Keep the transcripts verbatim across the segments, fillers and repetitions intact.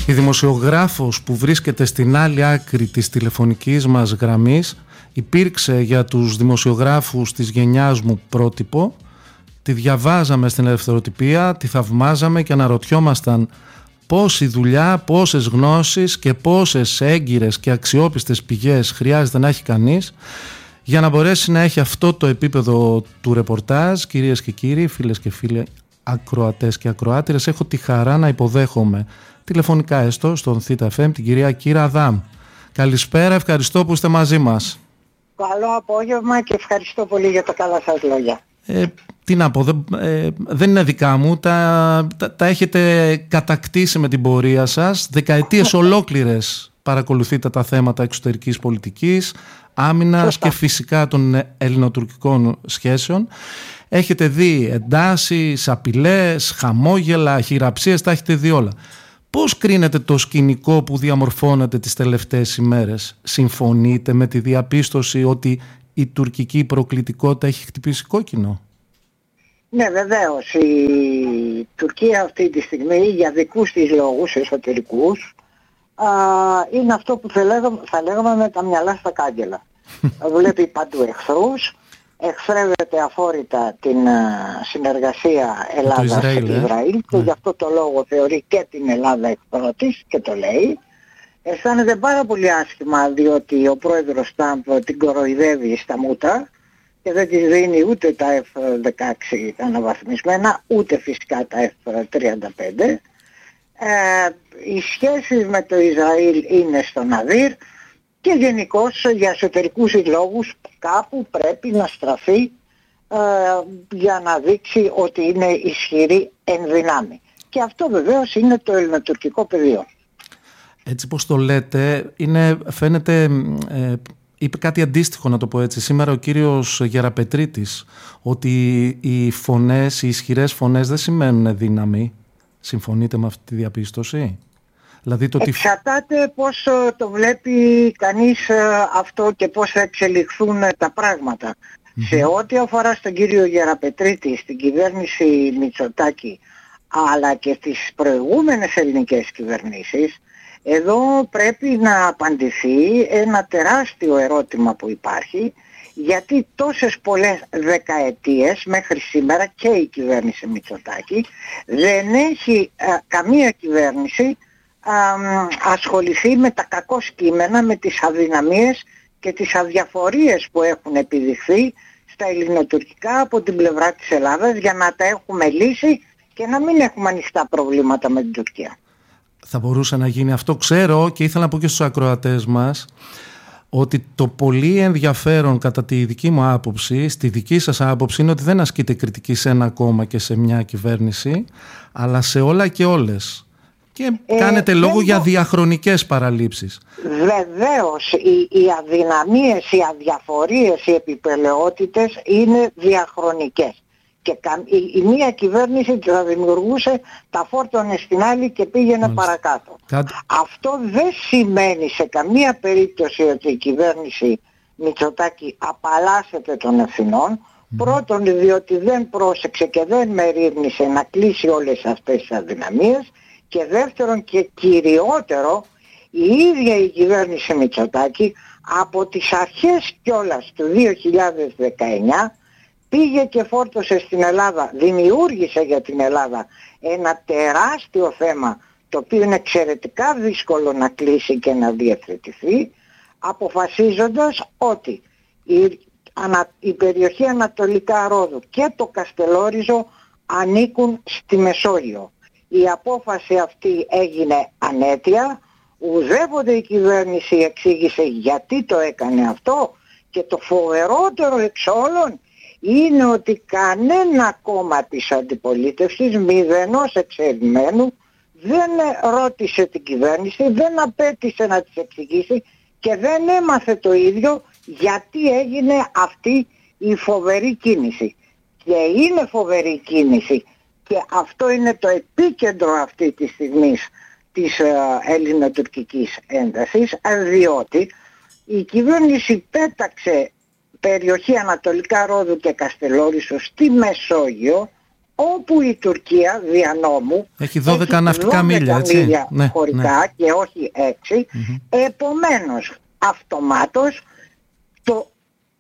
Η δημοσιογράφος που βρίσκεται στην άλλη άκρη της τηλεφωνικής μας γραμμής υπήρξε για τους δημοσιογράφους της γενιάς μου πρότυπο. Τη διαβάζαμε στην ελευθεροτυπία, τη θαυμάζαμε και αναρωτιόμασταν πόση δουλειά, πόσες γνώσεις και πόσες έγκυρες και αξιόπιστες πηγές χρειάζεται να έχει κανείς για να μπορέσει να έχει αυτό το επίπεδο του ρεπορτάζ. Κυρίες και κύριοι, φίλες και φίλοι, ακροατές και ακροάτηρες, έχω τη χαρά να υποδέχομαι τηλεφωνικά έστω στον Θήτα εφ εμ την κυρία Κύρα Αδάμ. Καλησπέρα, ευχαριστώ που είστε μαζί μας. Καλό απόγευμα και ευχαριστώ πολύ για τα καλά σας λόγια. Ε, τι να πω, δεν, ε, δεν είναι δικά μου, τα, τα, τα έχετε κατακτήσει με την πορεία σας. Δεκαετίες ολόκληρες παρακολουθείτε τα θέματα εξωτερικής πολιτικής, άμυνας Σωστά. και φυσικά των ελληνοτουρκικών σχέσεων. Έχετε δει εντάσεις, απειλές, χαμόγελα, χειραψίες, τα έχετε δει όλα. Πώς κρίνετε το σκηνικό που διαμορφώνεται τις τελευταίες ημέρες? Συμφωνείτε με τη διαπίστωση ότι η τουρκική προκλητικότητα έχει χτυπήσει κόκκινο? Ναι, βεβαίως. Η Τουρκία αυτή τη στιγμή για δικούς της λόγους εσωτερικούς α, είναι αυτό που θα λέγαμε, θα λέγαμε με τα μυαλά στα κάγκελα. Βλέπει παντού εχθρούς, εχθρεύεται αφόρητα την α, συνεργασία Ελλάδας-Ισραήλ και ναι. γι' αυτό το λόγο θεωρεί και την Ελλάδα εχθρό της και το λέει. Αισθάνεται πάρα πολύ άσχημα διότι ο πρόεδρος Τραμπ την κοροϊδεύει στα μούτρα και δεν της δίνει ούτε τα εφ δεκαέξι τα αναβαθμισμένα, ούτε φυσικά τα εφ τριάντα πέντε. Ε, οι σχέσεις με το Ισραήλ είναι στο ναδύρ και γενικώς για εσωτερικούς λόγους κάπου πρέπει να στραφεί ε, για να δείξει ότι είναι ισχυρή εν δυνάμει. Και αυτό βεβαίως είναι το ελληνοτουρκικό πεδίο. Έτσι πως το λέτε, είναι, φαίνεται, ε, είπε κάτι αντίστοιχο να το πω έτσι, σήμερα ο κύριος Γεραπετρίτης, ότι οι φωνές, οι ισχυρές φωνές δεν σημαίνουν δύναμη. Συμφωνείτε με αυτή τη διαπίστωση? Δηλαδή το ότι... Εξαρτάται πώς το βλέπει κανείς αυτό και πώς θα εξελιχθούν τα πράγματα. Mm-hmm. Σε ό,τι αφορά στον κύριο Γεραπετρίτη, στην κυβέρνηση Μητσοτάκη, αλλά και στις προηγούμενες ελληνικές κυβερνήσεις, εδώ πρέπει να απαντηθεί ένα τεράστιο ερώτημα που υπάρχει, γιατί τόσες πολλές δεκαετίες μέχρι σήμερα και η κυβέρνηση Μητσοτάκη δεν έχει α, καμία κυβέρνηση α, ασχοληθεί με τα κακό κείμενα, με τις αδυναμίες και τις αδιαφορίες που έχουν επιδειχθεί στα ελληνοτουρκικά από την πλευρά της Ελλάδας για να τα έχουμε λύσει και να μην έχουμε ανοιχτά προβλήματα με την Τουρκία. Θα μπορούσε να γίνει αυτό, ξέρω, και ήθελα να πω και στους ακροατές μας ότι το πολύ ενδιαφέρον κατά τη δική μου άποψη, στη δική σας άποψη, είναι ότι δεν ασκείται κριτική σε ένα κόμμα και σε μια κυβέρνηση, αλλά σε όλα και όλες. Και ε, κάνετε λόγο το... για διαχρονικές παραλήψεις. Βεβαίως, οι, οι αδυναμίες, οι αδιαφορίες, οι επιπελαιότητες είναι διαχρονικές. Και η, η μία κυβέρνηση θα δημιουργούσε, τα φόρτωνε στην άλλη και πήγαινε Μάλιστα. παρακάτω. Κάτι... Αυτό δεν σημαίνει σε καμία περίπτωση ότι η κυβέρνηση Μητσοτάκη απαλλάσσεται των ευθυνών. Mm. Πρώτον, διότι δεν πρόσεξε και δεν μερίμνησε να κλείσει όλες αυτές τις αδυναμίες. Και δεύτερον και κυριότερο, η ίδια η κυβέρνηση Μητσοτάκη από τις αρχές κιόλας του δύο χιλιάδες δεκαεννιά πήγε και φόρτωσε στην Ελλάδα, δημιούργησε για την Ελλάδα ένα τεράστιο θέμα το οποίο είναι εξαιρετικά δύσκολο να κλείσει και να διευθετηθεί, αποφασίζοντας ότι η, ανα, η περιοχή Ανατολικά Ρόδου και το Καστελόριζο ανήκουν στη Μεσόγειο. Η απόφαση αυτή έγινε ανέτεια, ουδέποτε η κυβέρνηση εξήγησε γιατί το έκανε αυτό και το φοβερότερο εξ όλων είναι ότι κανένα κόμμα της αντιπολίτευσης, μηδενός εξαιρημένου, δεν ρώτησε την κυβέρνηση, δεν απέτησε να της εξηγήσει και δεν έμαθε το ίδιο γιατί έγινε αυτή η φοβερή κίνηση. Και είναι φοβερή κίνηση και αυτό είναι το επίκεντρο αυτή τη στιγμή της ελληνοτουρκικής έντασης, διότι η κυβέρνηση πέταξε περιοχή Ανατολικά Ρόδου και Καστελόρισο στη Μεσόγειο όπου η Τουρκία δια νόμου έχει δώδεκα έχει ναυτικά μίλια, έτσι. μίλια ναι, χωρικά ναι. και όχι έξι. Mm-hmm. Επομένως, αυτομάτως το,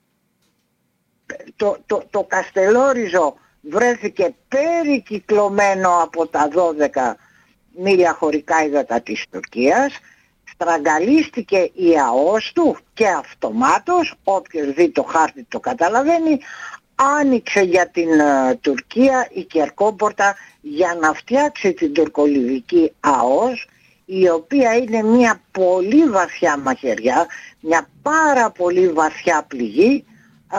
το, το, το Καστελόριζο βρέθηκε περικυκλωμένο από τα δώδεκα μίλια χωρικά ύδατα της Τουρκίας, στραγγαλίστηκε η ΑΟΣ του και αυτομάτως, όποιος δει το χάρτη το καταλαβαίνει, άνοιξε για την uh, Τουρκία η Κερκόπορτα για να φτιάξει την τουρκολιβική ΑΟΣ, η οποία είναι μια πολύ βαθιά μαχαιριά, μια πάρα πολύ βαθιά πληγή α,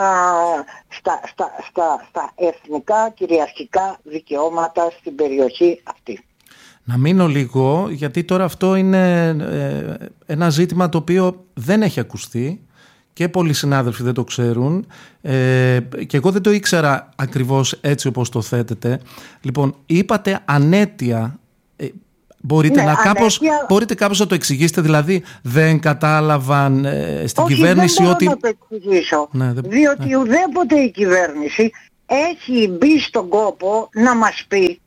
στα, στα, στα, στα εθνικά κυριαρχικά δικαιώματα στην περιοχή αυτή. Να μείνω λίγο, γιατί τώρα αυτό είναι ε, ένα ζήτημα το οποίο δεν έχει ακουστεί και πολλοί συνάδελφοι δεν το ξέρουν ε, και εγώ δεν το ήξερα ακριβώς έτσι όπως το θέτετε. Λοιπόν, είπατε ανέτεια. Ε, μπορείτε, ναι, να κάπως, ανέτεια... μπορείτε κάπως να το εξηγήσετε, δηλαδή δεν κατάλαβαν ε, στην Όχι, κυβέρνηση δεν ότι... Όχι, δεν μπορώ να το εξηγήσω, ναι, δεν... διότι ναι. ουδέποτε η κυβέρνηση έχει μπει στον κόπο να μας πει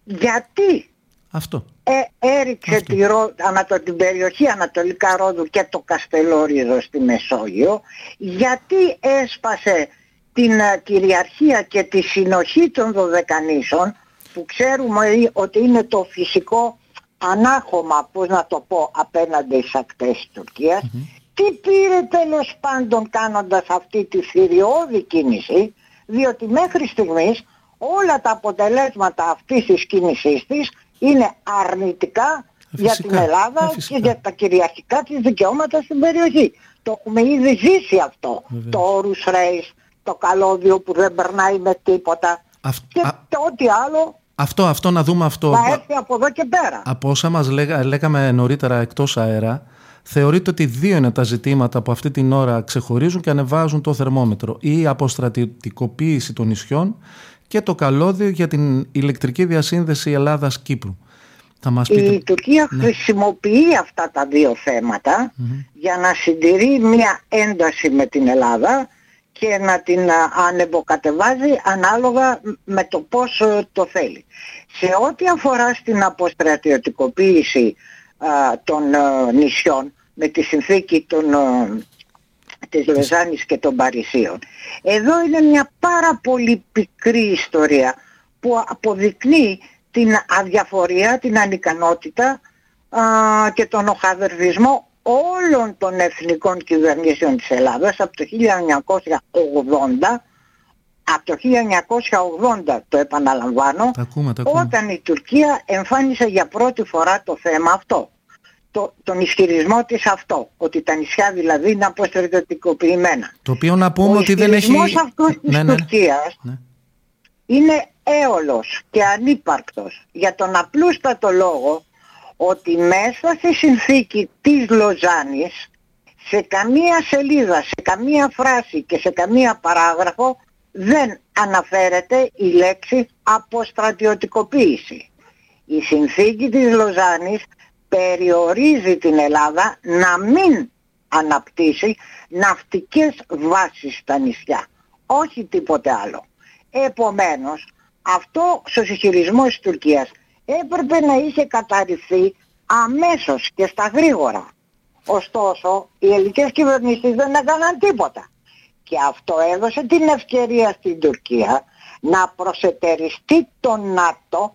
γιατί αυτό. Ε, έριξε Αυτό. Τη Ρώ, ανατο, την περιοχή Ανατολικά Ρόδου και το Καστελόριζο στη Μεσόγειο, γιατί έσπασε την uh, κυριαρχία και τη συνοχή των Δωδεκανήσων, που ξέρουμε ότι είναι το φυσικό ανάχωμα, πώς να το πω, απέναντι στις ακτές της Τουρκίας. Mm-hmm. Τι πήρε τέλος πάντων κάνοντας αυτή τη θηριώδη κίνηση, διότι μέχρι στιγμής όλα τα αποτελέσματα αυτής της κίνησής της είναι αρνητικά φυσικά, για την Ελλάδα και για τα κυριαρχικά της δικαιώματα στην περιοχή. Το έχουμε ήδη ζήσει αυτό. Βεβαίως. Το Όρους Ρέις, το καλώδιο που δεν περνάει με τίποτα Αυτ... και α... ό,τι άλλο. Αυτό, αυτό να δούμε αυτό. Θα έρθει από εδώ και πέρα. Από όσα μας λέγα, λέγαμε νωρίτερα εκτός αέρα, θεωρείται ότι δύο είναι τα ζητήματα που αυτή την ώρα ξεχωρίζουν και ανεβάζουν το θερμόμετρο. Η αποστρατιωτικοποίηση των νησιών και το καλώδιο για την ηλεκτρική διασύνδεση Ελλάδας-Κύπρου. Θα μας πείτε... Η Τουρκία ναι. χρησιμοποιεί αυτά τα δύο θέματα mm-hmm. για να συντηρεί μια ένταση με την Ελλάδα και να την ανεβοκατεβάζει ανάλογα με το πώς το θέλει. Σε ό,τι αφορά στην αποστρατιωτικοποίηση α, των α, νησιών με τη συνθήκη των... Α, της Λοζάνης και των Παρισίων. Εδώ είναι μια πάρα πολύ πικρή ιστορία που αποδεικνύει την αδιαφορία, την ανικανότητα α, και τον οχαδερβισμό όλων των εθνικών κυβερνήσεων της Ελλάδας από το χίλια εννιακόσια ογδόντα, από το χίλια εννιακόσια ογδόντα το επαναλαμβάνω, τα ακούμε, τα ακούμε. Όταν η Τουρκία εμφάνισε για πρώτη φορά το θέμα αυτό. Το, τον ισχυρισμό της αυτό, ότι τα νησιά δηλαδή είναι αποστρατιωτικοποιημένα. Το οποίο να πούμε ο ότι δεν έχει... Ο ισχυρισμός αυτός της ναι, ναι, Τουρκίας ναι. είναι έολος και ανύπαρκτος για τον απλούστατο λόγο ότι μέσα στη συνθήκη της Λοζάνης σε καμία σελίδα, σε καμία φράση και σε καμία παράγραφο δεν αναφέρεται η λέξη αποστρατιωτικοποίηση. Η συνθήκη της Λοζάνης περιορίζει την Ελλάδα να μην αναπτύσσει ναυτικές βάσεις στα νησιά. Όχι τίποτε άλλο. Επομένως, αυτό ο ισχυρισμός της Τουρκίας έπρεπε να είχε καταρριφθεί αμέσως και στα γρήγορα. Ωστόσο, οι ελληνικές κυβερνήσεις δεν έκαναν τίποτα. Και αυτό έδωσε την ευκαιρία στην Τουρκία να προσετεριστεί το ΝΑΤΟ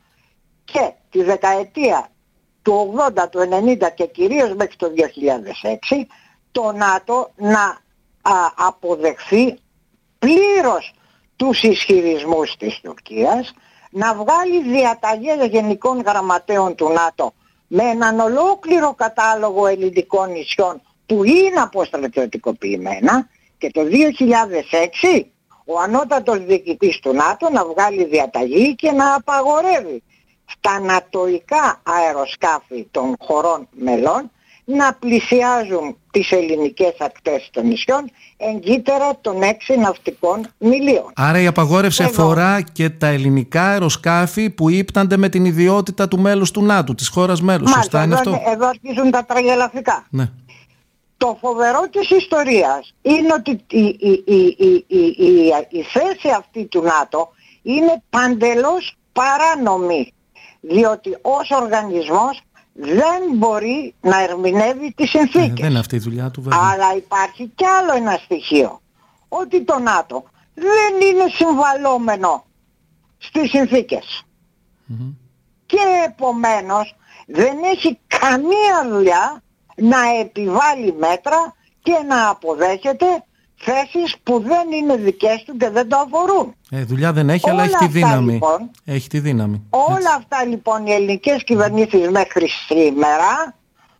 και τη δεκαετία του ογδόντα, του ενενήντα και κυρίως μέχρι το δύο χιλιάδες έξι το ΝΑΤΟ να α, αποδεχθεί πλήρως τους ισχυρισμούς της Τουρκίας, να βγάλει διαταγές γενικών γραμματέων του ΝΑΤΟ με έναν ολόκληρο κατάλογο ελληνικών νησιών που είναι αποστρατιωτικοποιημένα και το δύο χιλιάδες έξι ο ανώτατος διοικητής του ΝΑΤΟ να βγάλει διαταγή και να απαγορεύει στα νατοϊκά αεροσκάφη των χωρών μελών να πλησιάζουν τις ελληνικές ακτές των νησιών εγκύτερα των έξι ναυτικών μιλίων. Άρα η απαγόρευση Εδώ. αφορά και τα ελληνικά αεροσκάφη που ύπτανται με την ιδιότητα του μέλους του ΝΑΤΟ, της χώρας μέλους. Μάλιστα, σωστά είναι εδώ, αυτό? εδώ αρχίζουν τα τραγελαφικά. Ναι. Το φοβερό της ιστορίας είναι ότι η, η, η, η, η, η, η θέση αυτή του ΝΑΤΟ είναι παντελώς παράνομη, διότι ως οργανισμός δεν μπορεί να ερμηνεύει τις συνθήκες. Ε, δεν είναι αυτή η δουλειά του βέβαια. Αλλά υπάρχει κι άλλο ένα στοιχείο, ότι το ΝΑΤΟ δεν είναι συμβαλόμενο στις συνθήκες. Mm-hmm. Και επομένως δεν έχει καμία δουλειά να επιβάλλει μέτρα και να αποδέχεται θέσεις που δεν είναι δικές του και δεν το αφορούν. Ε, δουλειά δεν έχει, όλα αλλά έχει τη δύναμη. Λοιπόν, έχει τη δύναμη. Όλα Έτσι. αυτά λοιπόν οι ελληνικές κυβερνήσεις μέχρι σήμερα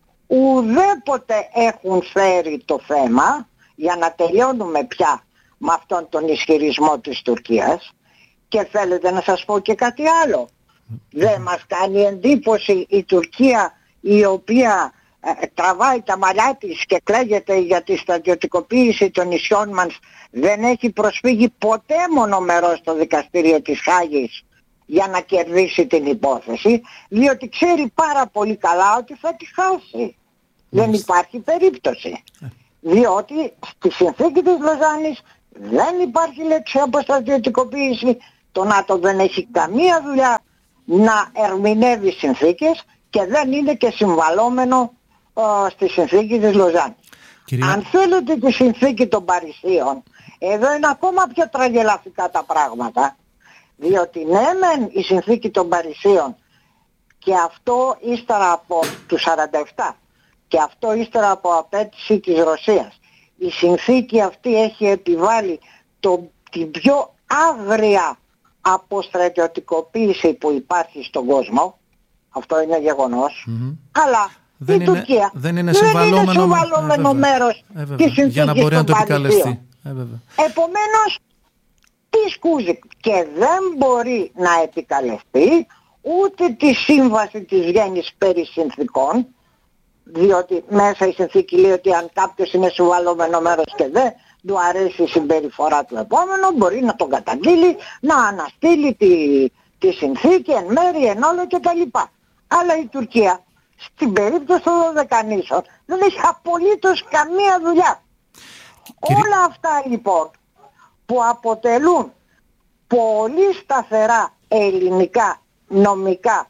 ουδέποτε έχουν φέρει το θέμα, για να τελειώνουμε πια με αυτόν τον ισχυρισμό της Τουρκίας. Και θέλετε να σας πω και κάτι άλλο. Δεν μας κάνει εντύπωση η Τουρκία, η οποία ε, τραβάει τα μαλλιά της και κλαίγεται για τη στρατιωτικοποίηση των νησιών μας, δεν έχει προσφύγει ποτέ μονομερός στο δικαστήριο της Χάγης για να κερδίσει την υπόθεση, διότι ξέρει πάρα πολύ καλά ότι θα τη χάσει. Δεν υπάρχει περίπτωση. Διότι στη συνθήκη της Λοζάνης δεν υπάρχει λέξη αποστρατιωτικοποίηση. Το ΝΑΤΟ δεν έχει καμία δουλειά να ερμηνεύει συνθήκες και δεν είναι και συμβαλόμενο ε, στη συνθήκη της Λοζάνης. Κυρία... Αν θέλετε τη συνθήκη των Παρισίων, εδώ είναι ακόμα πιο τραγελαφικά τα πράγματα, διότι ναι μεν η συνθήκη των Παρισίων, και αυτό ύστερα από του σαράντα επτά, και αυτό ύστερα από απέτηση της Ρωσίας, η συνθήκη αυτή έχει επιβάλει το, την πιο άγρια αποστρατιωτικοποίηση που υπάρχει στον κόσμο. Αυτό είναι γεγονός. Mm-hmm. Αλλά δεν η είναι, Τουρκία δεν είναι συμβαλόμενο, δεν είναι συμβαλόμενο ε, μέρος ε, της συνθήκης για να μπορεί να το επικαλεστεί. Ε, Επομένως, τι σκούζει, και δεν μπορεί να επικαλεστεί ούτε τη σύμβαση της Βιέννης περί συνθήκων, διότι μέσα η συνθήκη λέει ότι αν κάποιος είναι συμβαλόμενο μέρος και δεν του αρέσει η συμπεριφορά του επόμενου, μπορεί να τον καταγγείλει, να αναστείλει τη, τη συνθήκη εν μέρη, εν όλο κτλ. Αλλά η Τουρκία στην περίπτωση των Δωδεκανήσων δεν έχει απολύτως καμία δουλειά. Κύριε... Όλα αυτά λοιπόν που αποτελούν πολύ σταθερά ελληνικά νομικά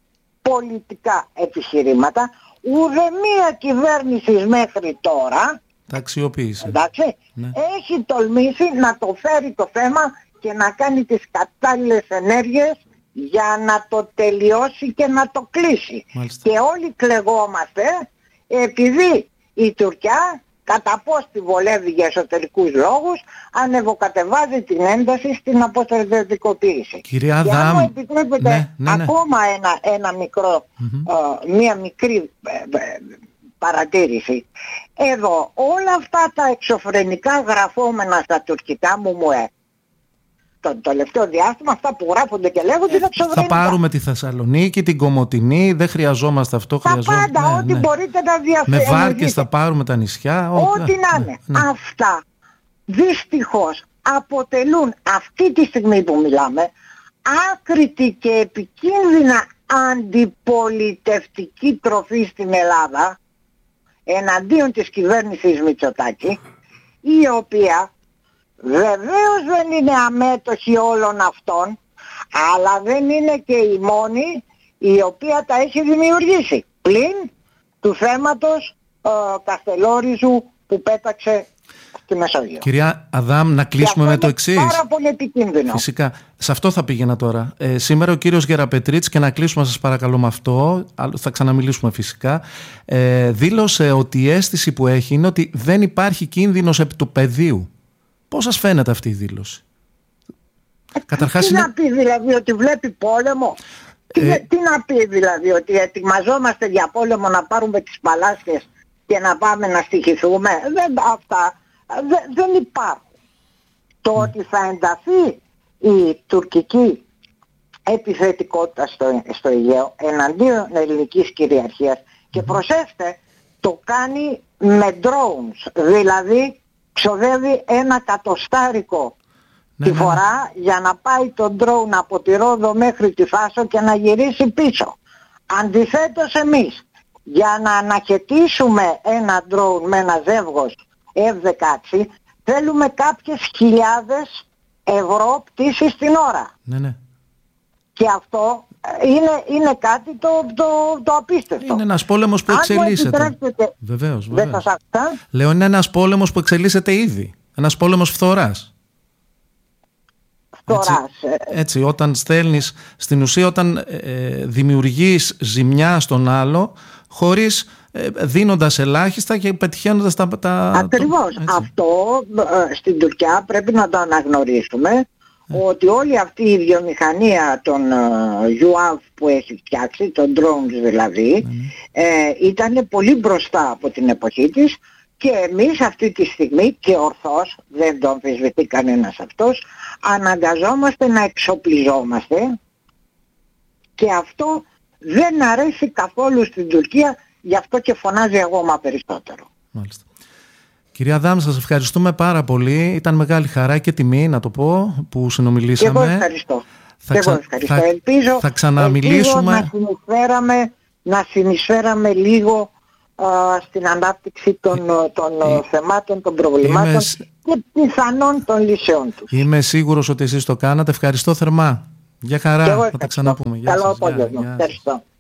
πολιτικά επιχειρήματα, ουδέμια κυβέρνηση μέχρι τώρα τα αξιοποίησε. Εντάξει, ναι. Έχει τολμήσει να το φέρει το θέμα και να κάνει τις κατάλληλες ενέργειες για να το τελειώσει και να το κλείσει. Μάλιστα. Και όλοι κλεγόμαστε επειδή η Τουρκία κατά πώς τη βολεύει για εσωτερικούς λόγους ανεβοκατεβάζει την ένταση στην αποστρατιωτικοποίηση. Κυρία Αδάμ, και αν μου επιτρέπετε ναι, ναι, ναι. ακόμα ένα, ένα μικρό, mm-hmm. ε, μία μικρή ε, ε, παρατήρηση. Εδώ όλα αυτά τα εξωφρενικά γραφόμενα στα τουρκικά μου μου ε, το τελευταίο διάστημα, αυτά που γράφονται και λέγονται είναι εξωφρενικά. Θα πάρουμε τη Θεσσαλονίκη, την Κομοτηνή, δεν χρειαζόμαστε αυτό. Τα χρειαζόμαστε, πάντα, ναι, ό,τι ναι. μπορείτε να διαφημίσετε. Με βάρκες θα πάρουμε τα νησιά. Ό,τι ό, να είναι. Ναι, ναι. Αυτά δυστυχώς αποτελούν αυτή τη στιγμή που μιλάμε άκρητη και επικίνδυνα αντιπολιτευτική τροφή στην Ελλάδα εναντίον της κυβέρνησης Μητσοτάκη, η οποία βεβαίως δεν είναι αμέτωχη όλων αυτών, αλλά δεν είναι και η μόνη η οποία τα έχει δημιουργήσει, πλην του θέματος ε, Καστελόριζου που πέταξε στη Μεσόγειο. Κυρία Αδάμ, να κλείσουμε με το εξής. Είναι πάρα πολύ επικίνδυνο. Φυσικά. Σε αυτό θα πήγαινα τώρα. Ε, σήμερα ο κύριος Γεραπετρίτης, και να κλείσουμε σας παρακαλώ με αυτό, θα ξαναμιλήσουμε φυσικά, ε, δήλωσε ότι η αίσθηση που έχει είναι ότι δεν υπάρχει κίνδυνος επί του πεδίου. Πώς σας φαίνεται αυτή η δήλωση? Ε, Καταρχάς τι είναι... να πει δηλαδή, ότι βλέπει πόλεμο? Ε... Τι, τι να πει δηλαδή, ότι ετοιμαζόμαστε για πόλεμο να πάρουμε τις παλάσχες και να πάμε να στοιχηθούμε? Δεν, αυτά δεν, δεν υπάρχουν. Το mm. ότι θα ενταθεί η τουρκική επιθετικότητα στο, στο Αιγαίο εναντίον ελληνικής κυριαρχίας mm. και προσέξτε, το κάνει με drones, δηλαδή ξοδεύει ένα κατοστάρικο ναι, τη φορά ναι. για να πάει το drone από τη Ρόδο μέχρι τη Φάσο και να γυρίσει πίσω. Αντιθέτως εμείς, για να αναχαιτήσουμε ένα drone με ένα ζεύγος εφ δεκαέξι, θέλουμε κάποιες χιλιάδες ευρώ πτήσεις την ώρα. Ναι, ναι. Και αυτό είναι, είναι κάτι το, το, το απίστευτο. Είναι ένας πόλεμος που εξελίσσεται. Βεβαίως, βεβαίως. Δεν θα σας άκουσα. Λέω, είναι ένας πόλεμος που εξελίσσεται ήδη. Ένας πόλεμος φθοράς. Φθοράς. Έτσι, έτσι, όταν στέλνεις, στην ουσία όταν ε, δημιουργείς ζημιά στον άλλο, χωρίς ε, δίνοντας ελάχιστα και πετυχαίνοντας τα... τα Ακριβώς. Το, αυτό ε, στην Τουρκία πρέπει να το αναγνωρίσουμε, ε. ότι όλη αυτή η βιομηχανία των ε, γιου έι βι που έχει φτιάξει, των drones δηλαδή, ε, ε, ήταν πολύ μπροστά από την εποχή της. Και εμείς αυτή τη στιγμή, και ορθώς, δεν το αμφισβητεί κανένας αυτός, αναγκαζόμαστε να εξοπλιζόμαστε, και αυτό δεν αρέσει καθόλου στην Τουρκία, γι' αυτό και φωνάζει ακόμα περισσότερο. Μάλιστα. Κυρία Δάμ, σας ευχαριστούμε πάρα πολύ. Ήταν μεγάλη χαρά και τιμή, να το πω, που συνομιλήσαμε. Και εγώ ευχαριστώ. Θα, και ξα... εγώ ευχαριστώ. θα... Ελπίζω, θα ξαναμιλήσουμε. ελπίζω να συνεισφέραμε, να συνεισφέραμε λίγο στην ανάπτυξη των, των ε, θεμάτων, των προβλημάτων είμαι... και πιθανών των λύσεων τους. Είμαι σίγουρος ότι εσείς το κάνατε. Ευχαριστώ θερμά. Για χαρά. Θα τα ξαναπούμε. Καλό απόγευμα. Ευχαριστώ.